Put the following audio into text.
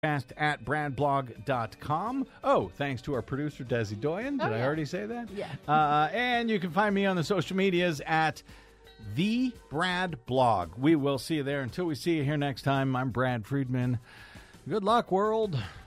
at bradblog.com. Oh, thanks to our producer, Desi Doyen. Did I already say that? Yeah. And you can find me on the social medias at The Brad Blog. We will see you there. Until we see you here next time, I'm Brad Friedman. Good luck, world.